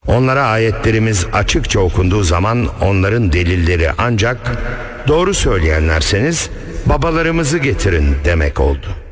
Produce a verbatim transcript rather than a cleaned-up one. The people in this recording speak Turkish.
Onlara ayetlerimiz açıkça okunduğu zaman onların delilleri ancak doğru söyleyenlerseniz babalarımızı getirin demek oldu.